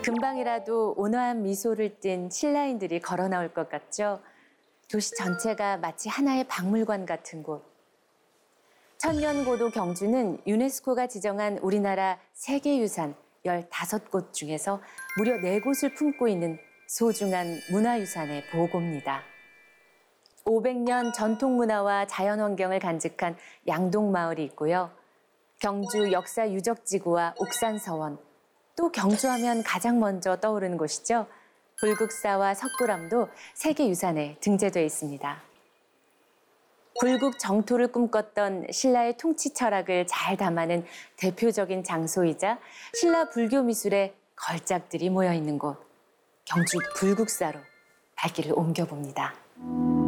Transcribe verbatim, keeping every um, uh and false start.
금방이라도 온화한 미소를 띤 신라인들이 걸어 나올 것 같죠? 도시 전체가 마치 하나의 박물관 같은 곳. 천년고도 경주는 유네스코가 지정한 우리나라 세계유산 열다섯 곳 중에서 무려 네 곳을 품고 있는 소중한 문화유산의 보고입니다. 오백 년 전통 문화와 자연환경을 간직한 양동마을이 있고요. 경주 역사 유적지구와 옥산서원, 또 경주하면 가장 먼저 떠오르는 곳이죠. 불국사와 석굴암도 세계유산에 등재돼 있습니다. 불국 정토를 꿈꿨던 신라의 통치 철학을 잘 담아낸 대표적인 장소이자 신라 불교 미술의 걸작들이 모여 있는 곳, 경주 불국사로 발길을 옮겨봅니다.